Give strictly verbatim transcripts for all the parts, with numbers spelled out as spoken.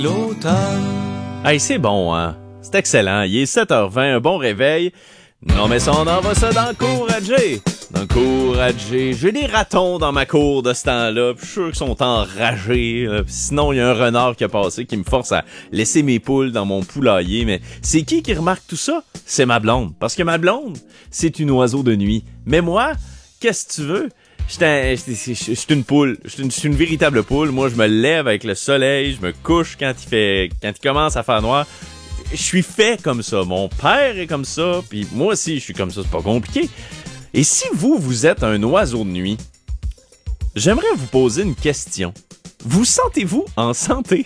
L'automne. Hey, c'est bon, hein? C'est excellent. Il est sept heures vingt, un bon réveil. Non, mais ça, on envoie ça dans le cour à Jay. Dans le cour à Jay. J'ai des ratons dans ma cour de ce temps-là. Je suis sûr qu'ils sont enragés. Là. Sinon, il y a un renard qui a passé qui me force à laisser mes poules dans mon poulailler. Mais c'est qui qui remarque tout ça? C'est ma blonde. Parce que ma blonde, c'est une oiseau de nuit. Mais moi, qu'est-ce que tu veux? Je suis une poule. Je suis une, une véritable poule. Moi, je me lève avec le soleil. Je me couche quand il fait, quand il commence à faire noir. Je suis fait comme ça. Mon père est comme ça. Puis moi aussi, je suis comme ça. C'est pas compliqué. Et si vous, vous êtes un oiseau de nuit, j'aimerais vous poser une question. Vous sentez-vous en santé?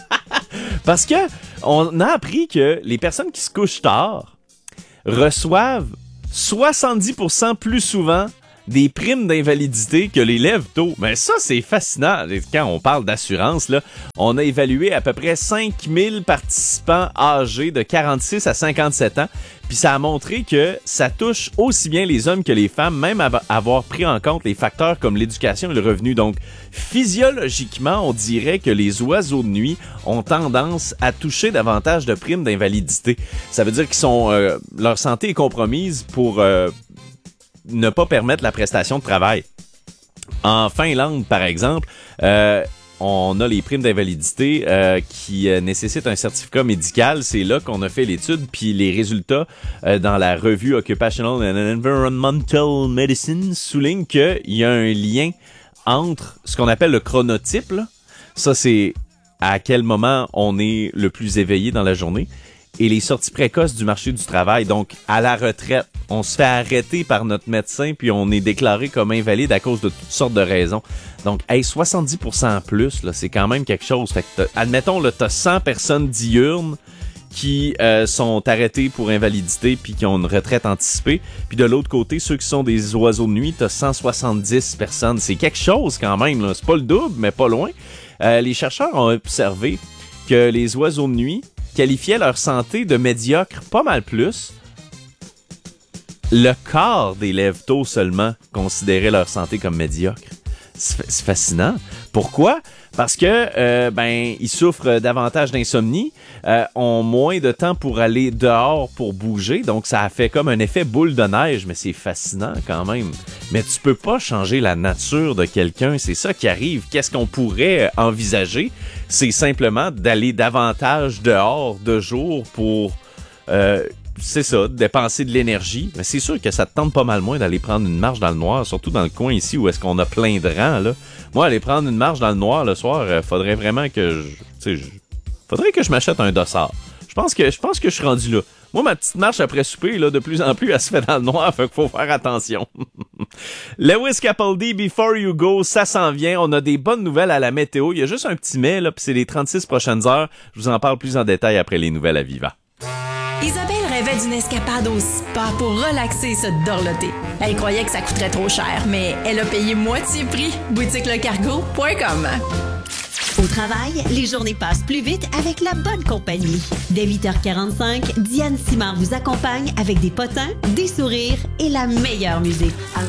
Parce que on a appris que les personnes qui se couchent tard reçoivent soixante-dix pour cent plus souvent des primes d'invalidité que les lèvres tôt. Mais ça, c'est fascinant. Quand on parle d'assurance, là, on a évalué à peu près cinq mille participants âgés de quarante-six à cinquante-sept ans. Puis ça a montré que ça touche aussi bien les hommes que les femmes, même à avoir pris en compte les facteurs comme l'éducation et le revenu. Donc, physiologiquement, on dirait que les oiseaux de nuit ont tendance à toucher davantage de primes d'invalidité. Ça veut dire qu'ils sont, euh, leur santé est compromise pour euh, ne pas permettre la prestation de travail. En Finlande, par exemple, euh, on a les primes d'invalidité euh, qui euh, nécessitent un certificat médical. C'est là qu'on a fait l'étude, puis les résultats euh, dans la revue Occupational and Environmental Medicine soulignent qu'il y a un lien entre ce qu'on appelle le chronotype, là. Ça, c'est à quel moment on est le plus éveillé dans la journée, et les sorties précoces du marché du travail. Donc, à la retraite, on se fait arrêter par notre médecin puis on est déclaré comme invalide à cause de toutes sortes de raisons. Donc, hey, soixante-dix pour cent plus, là, c'est quand même quelque chose. Fait que admettons, là, t'as cent personnes diurnes qui euh, sont arrêtées pour invalidité puis qui ont une retraite anticipée. Puis de l'autre côté, ceux qui sont des oiseaux de nuit, t'as cent soixante-dix personnes. C'est quelque chose quand même, là. C'est pas le double, mais pas loin. Euh, les chercheurs ont observé que les oiseaux de nuit qualifiaient leur santé de médiocre pas mal plus. Le quart des lèvres tôt seulement considéraient leur santé comme médiocre. C'est, c'est fascinant. Pourquoi? Parce que euh, ben ils souffrent davantage d'insomnie, euh, ont moins de temps pour aller dehors pour bouger, donc ça a fait comme un effet boule de neige, mais c'est fascinant quand même. Mais tu peux pas changer la nature de quelqu'un, c'est ça qui arrive. Qu'est-ce qu'on pourrait envisager? C'est simplement d'aller davantage dehors de jour pour euh, c'est ça, dépenser de l'énergie. Mais c'est sûr que ça te tente pas mal moins d'aller prendre une marche dans le noir, surtout dans le coin ici où est-ce qu'on a plein de rangs, là. Moi, aller prendre une marche dans le noir le soir, euh, faudrait vraiment que je, tu sais, je, faudrait que je m'achète un dossard. Je pense que, je pense que je suis rendu là. Moi, ma petite marche après souper, là, de plus en plus, elle se fait dans le noir, fait qu'il faut faire attention. Lewis Capaldi, Before You Go, ça s'en vient. On a des bonnes nouvelles à la météo. Il y a juste un petit mais, là, puis c'est les trente-six prochaines heures. Je vous en parle plus en détail après les nouvelles à Viva. Isabelle rêvait d'une escapade au spa pour relaxer et se dorloter. Elle croyait que ça coûterait trop cher, mais elle a payé moitié prix. boutique le cargo point com. Au travail, les journées passent plus vite avec la bonne compagnie. Dès huit heures quarante-cinq, Diane Simard vous accompagne avec des potins, des sourires et la meilleure musique.